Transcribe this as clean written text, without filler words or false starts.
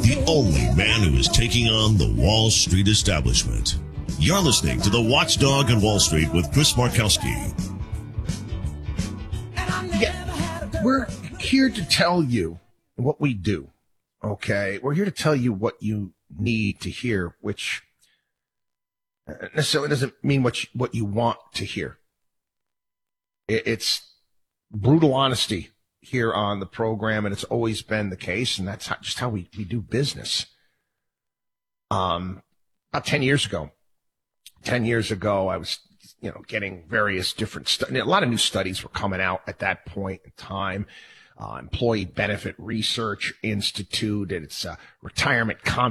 the only man who is taking on the Wall Street establishment. You're listening to The Watchdog on Wall Street with Chris Markowski. Yeah, we're here to tell you what we do, okay? We're here to tell you what you need to hear, which necessarily doesn't mean what you want to hear. It's brutal honesty here on the program, and it's always been the case, and that's just how we do business. About 10 years ago, I was, getting various different a lot of new studies were coming out at that point in time. Employee Benefit Research Institute, and its retirement